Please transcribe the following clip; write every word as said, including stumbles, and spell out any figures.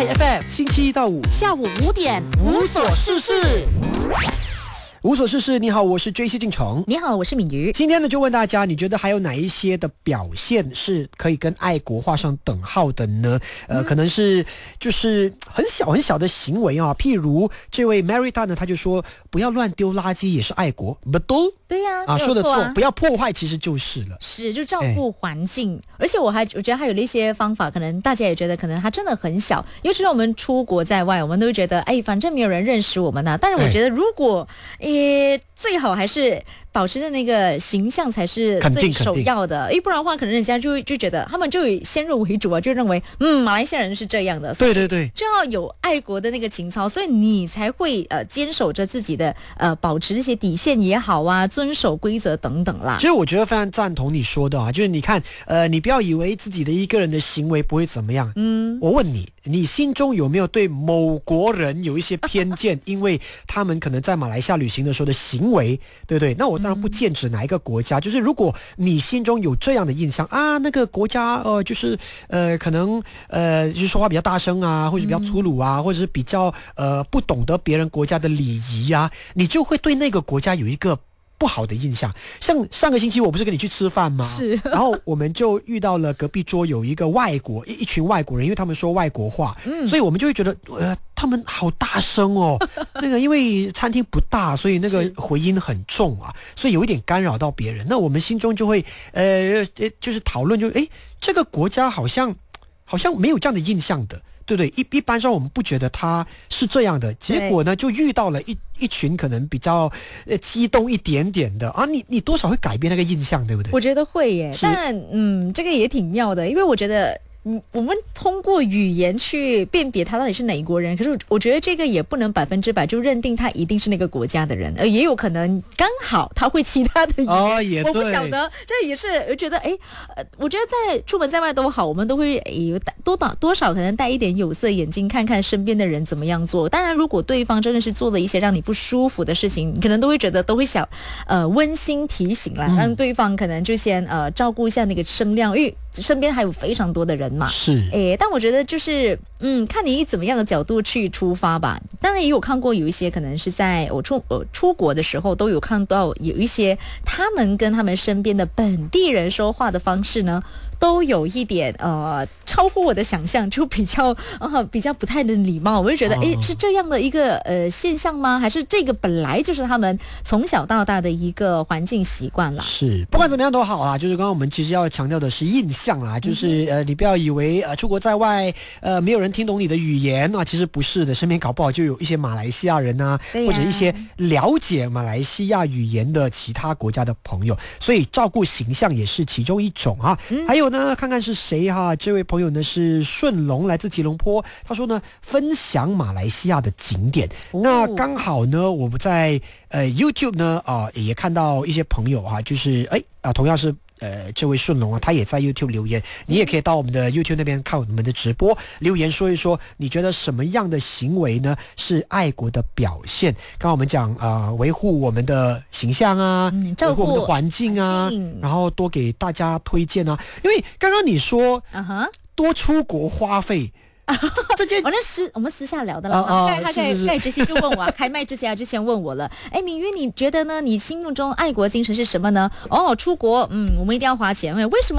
F M 星期一到五下午五点无所事事。无所事事，你好，我是 J C 进城。 你好，我是敏瑜。 今天呢，就问大家，你觉得还有哪一些的表现是可以跟爱国画上等号的呢？呃，嗯、可能是就是很小很小的行为啊，譬如这位 Marita 呢，他就说不要乱丢垃圾也是爱国 ，betul？ 对呀、 啊，啊说得错， 啊、 不要破坏，其实就是了。 是，就照顾环境。哎、而且我还我觉得还有一些方法，可能大家也觉得可能它真的很小，尤其是我们出国在外，我们都会觉得，哎，反正没有人认识我们呐、啊。但是我觉得，如果诶最好还是保持的那个形象才是最首要的，要不然的话，可能人家就就觉得他们就先入为主啊，就认为嗯，马来西亚人是这样的， 对对对， 就要有爱国的那个情操，所以你才会呃坚守着自己的呃保持这些底线也好啊，遵守规则等等啦。 其实我觉得非常赞同你说的啊，就是你看呃，你不要以为自己的一个人的行为不会怎么样，嗯，我问你，你心中有没有对某国人有一些偏见？因为他们可能在马来西亚旅行的时候的行为，对不对？那我当然不剑指哪一个国家，嗯、就是如果你心中有这样的印象啊，那个国家呃，就是呃，可能呃，就是说话比较大声啊，或者比较粗鲁啊，嗯、或者是比较呃不懂得别人国家的礼仪啊，你就会对那个国家有一个不好的印象。像上个星期我不是跟你去吃饭吗？ 是， 然后我们就遇到了隔壁桌有一个外国一一群外国人，因为他们说外国话，嗯，所以我们就会觉得呃他们好大声哦，那个因为餐厅不大，所以那个回音很重啊，所以有一点干扰到别人。那我们心中就会呃就是讨论，就诶这个国家好像好像没有这样的印象的。对对，一一般上我们不觉得他是这样的，结果呢就遇到了一一群可能比较呃激动一点点的啊，你你多少会改变那个印象，对不对？ 我觉得会耶，但嗯，这个也挺妙的，因为我觉得。嗯，我们通过语言去辨别他到底是哪一国人，可是我觉得这个也不能百分之百就认定他一定是那个国家的人，呃，也有可能刚好他会其他的语言， 哦，也对， 我不晓得，这也是我觉得，哎，呃，我觉得在出门在外都好，我们都会有多多多少可能戴一点有色眼镜，看看身边的人怎么样做。当然，如果对方真的是做了一些让你不舒服的事情，你可能都会觉得都会想，呃，温馨提醒啦，嗯、让对方可能就先呃照顾一下那个声量，因为身边还有非常多的人嘛， 是， 诶，但我觉得就是，嗯，看你以怎么样的角度去出发吧。当然也有看过有一些可能是在我出呃出国的时候都有看到有一些他们跟他们身边的本地人说话的方式呢，都有一点呃超乎我的想象，就比较呃比较不太的礼貌。我就觉得，诶，是这样的一个呃现象吗？还是这个本来就是他们从小到大的一个环境习惯啦？ 是，不管怎么样都好啦。就是刚刚我们其实要强调的是印象啦，就是呃你不要以为呃出国在外呃没有人听懂你的语言啊，其实不是的，身边搞不好就有一些马来西亚人啊，或者一些了解马来西亚语言的其他国家的朋友，所以照顾形象也是其中一种啊。嗯、还有呢，看看是谁哈、啊？这位朋友呢是顺龙，来自吉隆坡。他说呢，分享马来西亚的景点。哦、那刚好呢，我们在呃 YouTube 呢啊、呃、也看到一些朋友哈、啊，就是哎啊，同样是。呃，这位顺龙啊，他也在 YouTube 留言，你也可以到我们的 YouTube 那边看我们的直播，留言说一说，你觉得什么样的行为呢是爱国的表现？刚刚我们讲呃，维护我们的形象啊，嗯、维护我们的环境啊，然后多给大家推荐啊，因为刚刚你说，啊哈，多出国花费。 这件我那私我们私下聊的了嘛，他开开之前就问我、啊，开麦之前之前问我了，哎，敏瑜，你觉得呢？你心目中爱国精神是什么呢？哦，出国，嗯，我们一定要花钱，为什么？